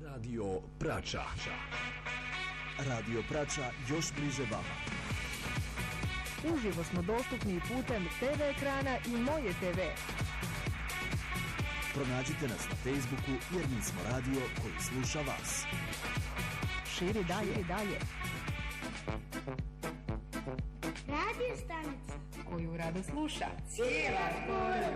Radio Prača. Radio Prača još bliže vama. Uživo smo dostupni putem TV ekrana i Moje TV. Pronađite nas na Facebooku jer mi smo radio koji sluša vas. Širi dalje. Radio stanica koju rado sluša cijela